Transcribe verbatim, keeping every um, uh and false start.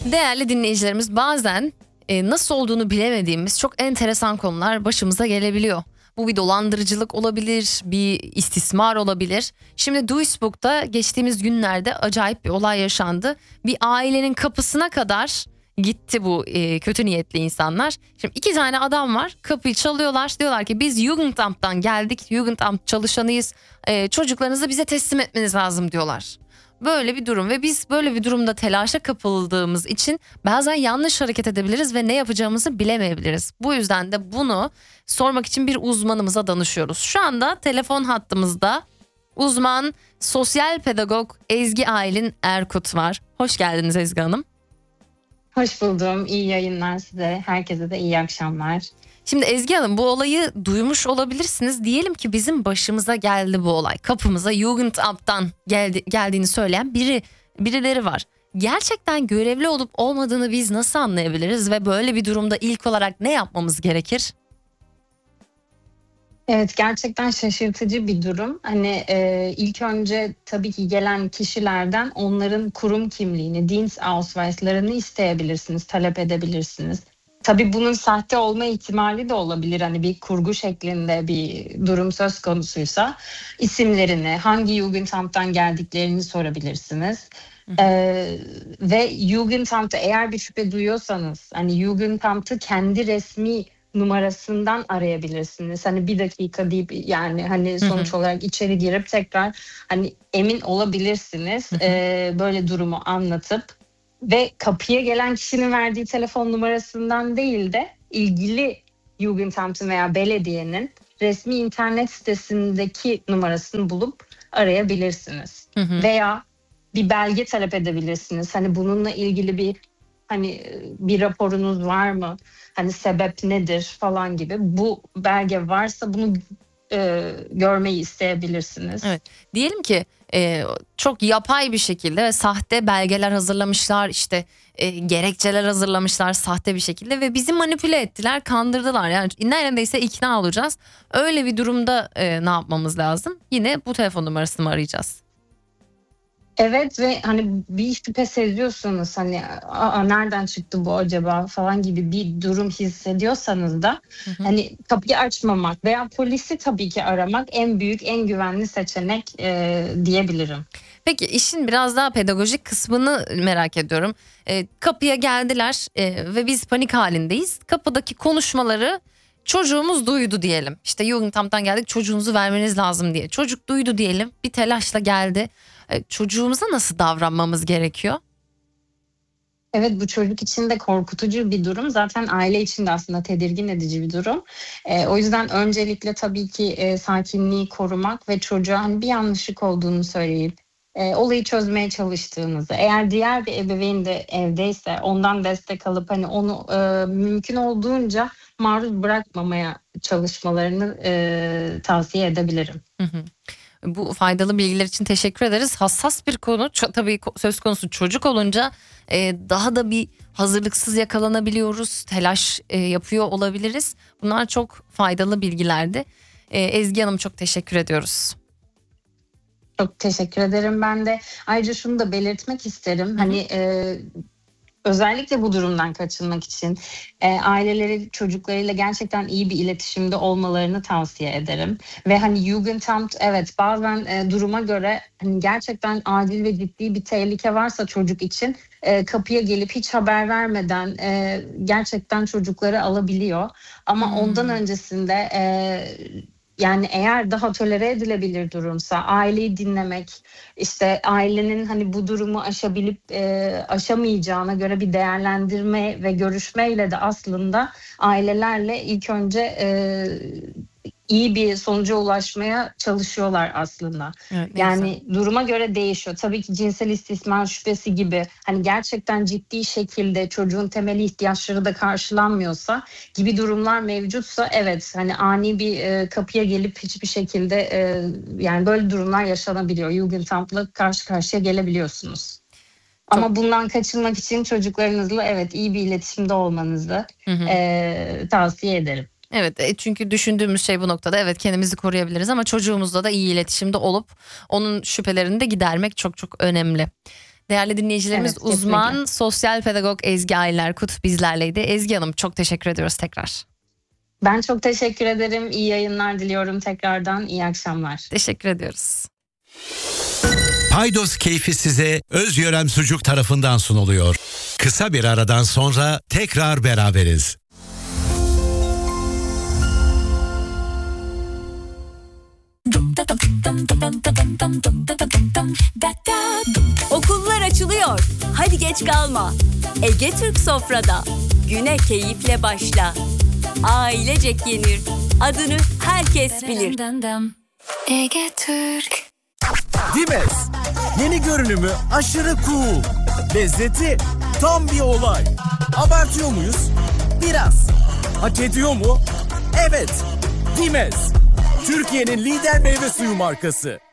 Değerli dinleyicilerimiz, bazen e, nasıl olduğunu bilemediğimiz çok enteresan konular başımıza gelebiliyor. Bu bir dolandırıcılık olabilir, bir istismar olabilir. Şimdi Duisburg'da geçtiğimiz günlerde acayip bir olay yaşandı. Bir ailenin kapısına kadar gitti bu e, kötü niyetli insanlar. Şimdi iki tane adam var, kapıyı çalıyorlar. Diyorlar ki biz Jugendamt'tan geldik, Jugendamt çalışanıyız. E, çocuklarınızı bize teslim etmeniz lazım diyorlar. Böyle bir durum ve biz böyle bir durumda telaşa kapıldığımız için bazen yanlış hareket edebiliriz ve ne yapacağımızı bilemeyebiliriz. Bu yüzden de bunu sormak için bir uzmanımıza danışıyoruz. Şu anda telefon hattımızda uzman sosyal pedagog Ezgi Aylin Erkut var. Hoş geldiniz Ezgi Hanım. Hoş buldum. İyi yayınlar size. Herkese de iyi akşamlar. Şimdi Ezgi Hanım, bu olayı duymuş olabilirsiniz. Diyelim ki bizim başımıza geldi bu olay. Kapımıza Jugendamt'tan geldi, geldiğini söyleyen biri birileri var. Gerçekten görevli olup olmadığını biz nasıl anlayabiliriz ve böyle bir durumda ilk olarak ne yapmamız gerekir? Evet, gerçekten şaşırtıcı bir durum. Hani e, ilk önce tabii ki gelen kişilerden onların kurum kimliğini, Dienstausweis'larını isteyebilirsiniz, talep edebilirsiniz. Tabii bunun sahte olma ihtimali de olabilir. Hani bir kurgu şeklinde bir durum söz konusuysa isimlerini, hangi Jugendamt'tan geldiklerini sorabilirsiniz. Ee, ve Jugendamt'ta eğer bir şüphe duyuyorsanız hani Jugendamt'ı kendi resmi numarasından arayabilirsiniz. Hani bir dakika deyip yani hani sonuç olarak içeri girip tekrar hani emin olabilirsiniz. Ee, böyle durumu anlatıp ve kapıya gelen kişinin verdiği telefon numarasından değil de ilgili Jugendamt'ın veya belediyenin resmi internet sitesindeki numarasını bulup arayabilirsiniz. Hı hı. Veya bir belge talep edebilirsiniz. Hani bununla ilgili bir hani bir raporunuz var mı? Hani sebep nedir falan gibi. Bu belge varsa bunu e, görmeyi isteyebilirsiniz. Evet. Diyelim ki e, çok yapay bir şekilde ve sahte belgeler hazırlamışlar, işte e, gerekçeler hazırlamışlar sahte bir şekilde ve bizi manipüle ettiler, kandırdılar. Yani neredeyse ikna olacağız. Öyle bir durumda e, ne yapmamız lazım? Yine bu telefon numarasını mı arayacağız? Evet ve hani bir şüphe seziyorsanız hani Aa, nereden çıktı bu acaba falan gibi bir durum hissediyorsanız da Hı hı. hani kapıyı açmamak veya polisi tabii ki aramak en büyük en güvenli seçenek e, diyebilirim. Peki işin biraz daha pedagojik kısmını merak ediyorum. E, kapıya geldiler e, ve biz panik halindeyiz. Kapıdaki konuşmaları çocuğumuz duydu diyelim. İşte Jugendamt'tan geldik, çocuğunuzu vermeniz lazım diye. Çocuk duydu diyelim, bir telaşla geldi. E, çocuğumuza nasıl davranmamız gerekiyor? Evet, bu çocuk için de korkutucu bir durum. Zaten aile için de aslında tedirgin edici bir durum. Ee, o yüzden öncelikle tabii ki e, sakinliği korumak ve çocuğa hani bir yanlışlık olduğunu söyleyip e, olayı çözmeye çalıştığınızı. Eğer diğer bir ebeveyn de evdeyse ondan destek alıp hani onu e, mümkün olduğunca maruz bırakmamaya çalışmalarını e, tavsiye edebilirim. Hı hı. Bu faydalı bilgiler için teşekkür ederiz. Hassas bir konu. Ço- tabii ko- söz konusu çocuk olunca e, daha da bir hazırlıksız yakalanabiliyoruz. Telaş e, yapıyor olabiliriz. Bunlar çok faydalı bilgilerdi. E, Ezgi Hanım, çok teşekkür ediyoruz. Çok teşekkür ederim ben de. Ayrıca şunu da belirtmek isterim. Hı hı. Hani e, özellikle bu durumdan kaçınmak için e, aileleri çocuklarıyla gerçekten iyi bir iletişimde olmalarını tavsiye ederim. Ve hani Jugendamt evet bazen e, duruma göre hani gerçekten acil ve ciddi bir tehlike varsa çocuk için e, kapıya gelip hiç haber vermeden e, gerçekten çocukları alabiliyor. Ama ondan Hmm. öncesinde e, yani eğer daha tolere edilebilir durumsa aileyi dinlemek, işte ailenin hani bu durumu aşabilip e, aşamayacağına göre bir değerlendirme ve görüşmeyle de aslında ailelerle ilk önce e, iyi bir sonuca ulaşmaya çalışıyorlar aslında. Evet, ne güzel. Yani duruma göre değişiyor. Tabii ki cinsel istismar şüphesi gibi hani gerçekten ciddi şekilde çocuğun temel ihtiyaçları da karşılanmıyorsa gibi durumlar mevcutsa evet hani ani bir e, kapıya gelip hiçbir şekilde e, yani böyle durumlar yaşanabiliyor. Jugendamt'la karşı karşıya gelebiliyorsunuz. Çok. Ama bundan kaçınmak için çocuklarınızla evet iyi bir iletişimde olmanızı Hı hı. e, tavsiye ederim. Evet, e, çünkü düşündüğümüz şey bu noktada, evet, kendimizi koruyabiliriz ama çocuğumuzla da iyi iletişimde olup onun şüphelerini de gidermek çok çok önemli. Değerli dinleyicilerimiz, Evet, kesinlikle. uzman sosyal pedagog Ezgi Aylar-Kut bizlerleydi. Ezgi Hanım, çok teşekkür ediyoruz tekrar. Ben çok teşekkür ederim. İyi yayınlar diliyorum tekrardan. İyi akşamlar. Teşekkür ediyoruz. Paydos keyfi size Özyörem Sucuk tarafından sunuluyor. Kısa bir aradan sonra tekrar beraberiz. Okullar açılıyor. Hadi geç kalma. Ege Türk sofrada. Güne keyifle başla. Ailecek yenir. Adını herkes bilir. Ege Türk. Dimes. Yeni görünümü aşırı cool. Lezzeti tam bir olay. Abartıyor muyuz? Biraz. Hak ediyor mu? Evet. Dimes. Türkiye'nin lider meyve suyu markası.